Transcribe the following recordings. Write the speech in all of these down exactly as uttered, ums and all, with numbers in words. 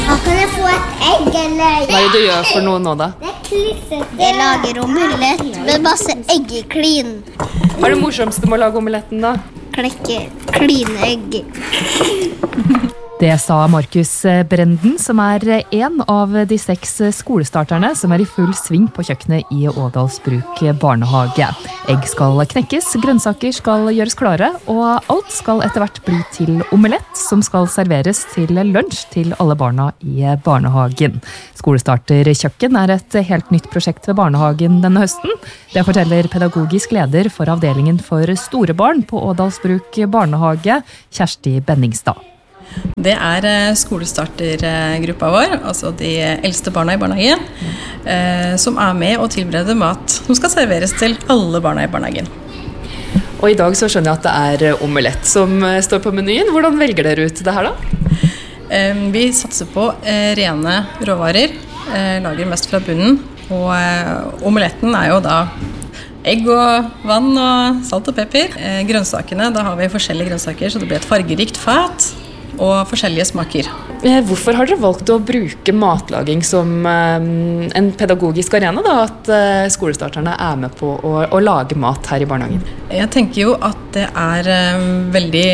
Ja, kan jeg få et egg, eller? Hva er det du gjør for noe nå, da? Det er klissete. Jeg lager omelett med masse egg i klin. Hva er det morsomste med å lage omeletten, da? Klekke kline egg. Det sa Markus Brenden, som er en av de seks skolestarterne som er i full sving på kjøkkenet i Ådalsbruk barnehage. Egg skal knekkes, grønnsaker skal gjøres klare, og alt skal etter hvert bli til omelett, som skal serveres til lunsj til alle barna i barnehagen. Skolestarterkjøkken er et helt nytt prosjekt ved barnehagen denne høsten. Det forteller pedagogisk leder for avdelingen for store barn på Ådalsbruk barnehage, Kjersti Benningstad. Det er skolestartergruppa vår, altså de eldste barna i barnehagen, som er med og tilbereder mat som skal serveres til alle barna i barnehagen. Og i dag så skjønner jeg at det er omelett som står på menyen. Hvordan velger dere ut det her da? Vi satser på rene råvarer, lager mest fra bunnen, og omeletten er jo da egg og vann og salt og pepper. Grønnsakene, da har vi forskjellige grønnsaker, så det blir et fargerikt fat og forskjellige smaker. Hvorfor har dere valgt å bruke matlaging som en pedagogisk arena, da, at skolestarterne er med på å, å lage mat her i barnehagen? Jeg tenker jo at det er en veldig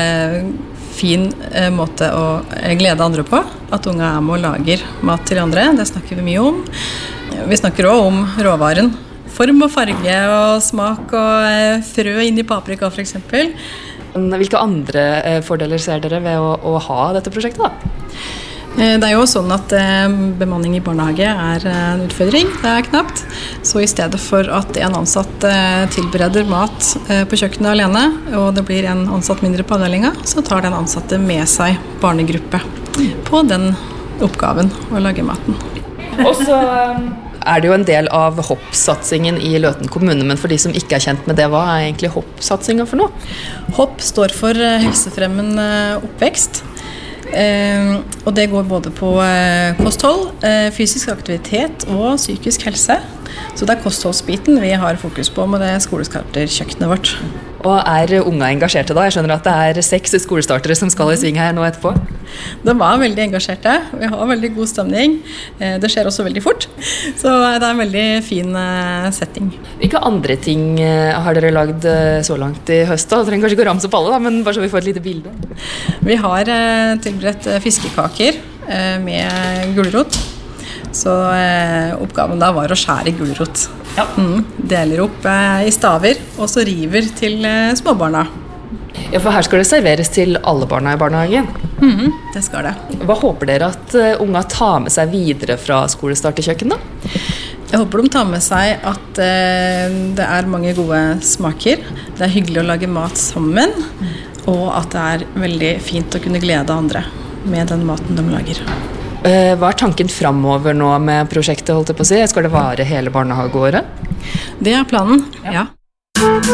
fin måte å glede andre på, at unge er med og lager mat til andre. Det snakker vi mye om. Vi snakker også om råvaren. Form og farge og smak og frø inn i paprika for eksempel. Hvilke andre fordeler ser dere ved å, å ha dette prosjektet da? Det er jo sånn at bemanning i barnehage er en utfordring, det er knapt. Så i stedet for at en ansatt tilbereder mat på kjøkkenet alene, og det blir en ansatt mindre på avdelingen, så tar den ansatte med seg barnegruppe på den oppgaven å lage maten. Og så er det jo en del av hopp-satsingen i Løten kommune, men for de som ikke er kjent med det, hva er egentlig hopp-satsingen for noe? Hopp står for helsefremmende oppvekst, eh, og det går både på eh, kosthold, eh, fysisk aktivitet og psykisk helse. Så det er kostholdsbiten vi har fokus på med det skolestarterkjøkkenet vårt. Og er unga engasjerte da? Jeg skjønner at det er seks skolestartere som skal i sving her nå etterpå. De var veldig engasjerte. Vi har veldig god stemning. Det skjer også veldig fort. Så det er en veldig fin setting. Hvilke andre ting har dere lagd så langt i høst da? Dere trenger kanskje ikke å ramse opp alle, da, men bare så vi får et lite bilde. Vi har tilberedt fiskekaker med gulrot. Så eh, oppgaven da var å skjære gulrot. Ja. Mm, deler opp eh, i staver, og så river til eh, småbarna. Ja, for her skal det serveres til alle barna i barnehagen. Mm, det skal det. Hva håper dere at uh, unga tar med seg videre fra skolestarterkjøkken da? Jeg håper de tar med seg at eh, det er mange gode smaker. Det er hyggelig å lage mat sammen, og at det er veldig fint å kunne glede andre med den maten de lager. Hva er tanken fremover nå med prosjektet, holdt jeg på å si? Skal det vare hele barnehageåret? Det er planen, ja.